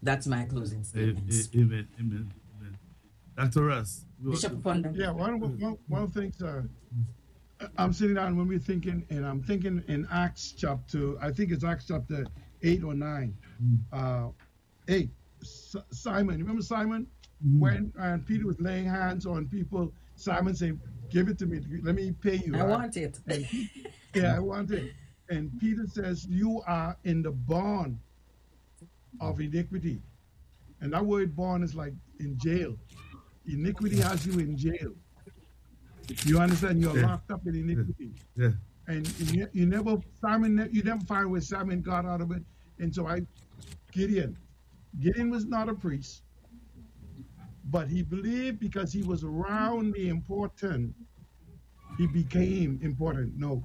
That's my closing statement. Amen. Dr. Russ. Bishop Ponder. Yeah, one of the things I'm sitting down when we're thinking, and I'm thinking in Acts chapter, I think it's Acts chapter 8 or 9. 8. Simon, remember Simon? When Peter was laying hands on people, Simon said, "Give it to me. Let me pay you." I want it. I want it. And Peter says, "You are in the bond of iniquity." And that word bond is like in jail. Iniquity has you in jail. You understand? You're locked up in iniquity. Yeah. And you never find where Simon got out of it. And so Gideon was not a priest, but he believed because he was around the important, he became important. No.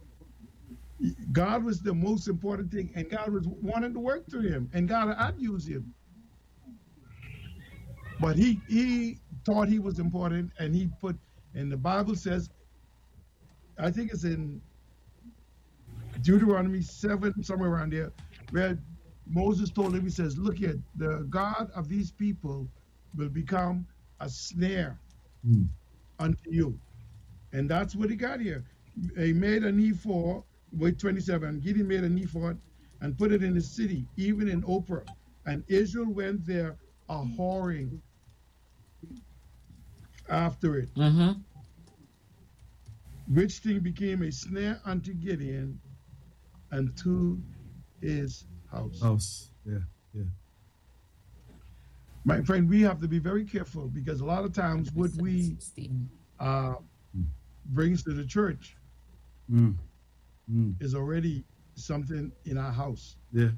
God was the most important thing, and God was wanting to work through him, and God had used him. But he thought he was important, and and the Bible says, I think it's in Deuteronomy 7, somewhere around there, where Moses told him, he says, "Look here, the God of these people will become a snare unto you." And that's what he got here. He made an ephod, with 27, Gideon made an ephod and put it in the city, even in Ophrah. And Israel went there a-whoring after it. Which thing became a snare unto Gideon and to his house. Yeah. My friend, we have to be very careful, because a lot of times what we brings to the church is already something in our house. Yeah.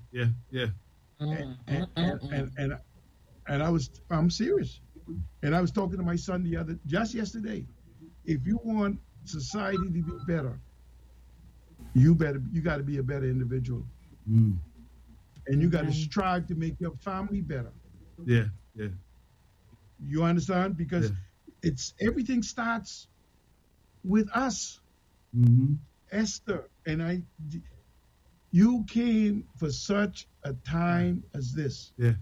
And I'm serious. And I was talking to my son just yesterday. If you want society to be better, you got to be a better individual. And you got to strive to make your family better. Yeah. You understand? Because everything starts with us. Esther and you came for such a time as this. Yeah.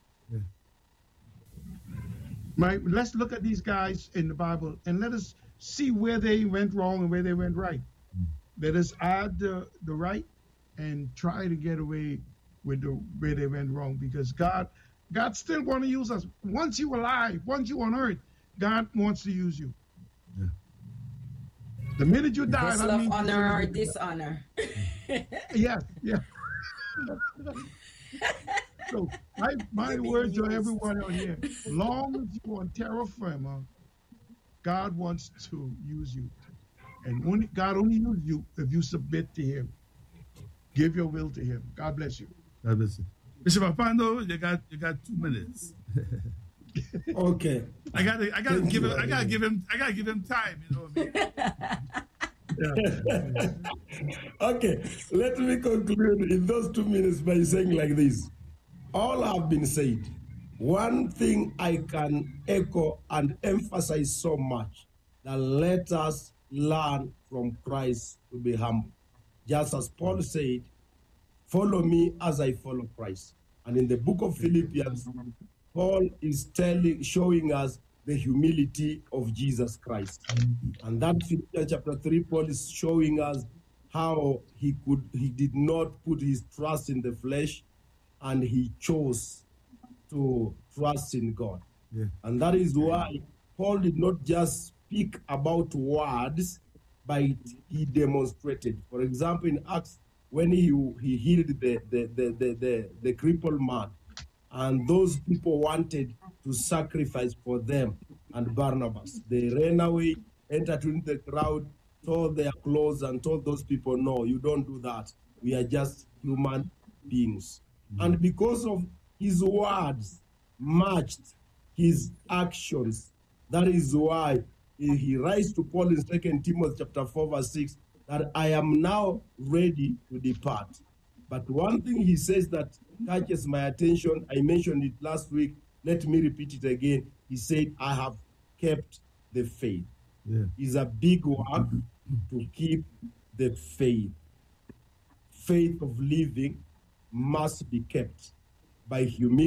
Let's look at these guys in the Bible and let us see where they went wrong and where they went right. Let us add the right and try to get away with where they went wrong, because God still want to use us. Once you're alive, once you're on earth, God wants to use you. Yeah. The minute you die, This love, honor or dishonor. Yeah. So my words to everyone out here: long as you're on terra firma, God wants to use you, and God only uses you if you submit to Him. Give your will to Him. God bless you. God bless you. Bishop Apando, you got 2 minutes. Okay. I gotta give him time. You know what I mean? Okay, let me conclude in those 2 minutes by saying like this. All have been said. One thing I can echo and emphasize so much, that let us learn from Christ to be humble. Just as Paul said, follow me as I follow Christ. And in the book of Philippians, Paul is showing us the humility of Jesus Christ. And that Philippians chapter 3, Paul is showing us how he did not put his trust in the flesh, and he chose to trust in God. Yeah. And that is why Paul did not just speak about words, but he demonstrated. For example, in Acts, when he healed the crippled man, and those people wanted to sacrifice for them and Barnabas, they ran away, entered into the crowd, tore their clothes, and told those people, "No, you don't do that. We are just human beings." And because of his words matched his actions, that is why he writes to Paul in 2 Timothy chapter 4, verse 6, that I am now ready to depart. But one thing he says that catches my attention, I mentioned it last week, let me repeat it again. He said, I have kept the faith. Yeah. It's a big work to keep the faith. Faith of living must be kept by humility.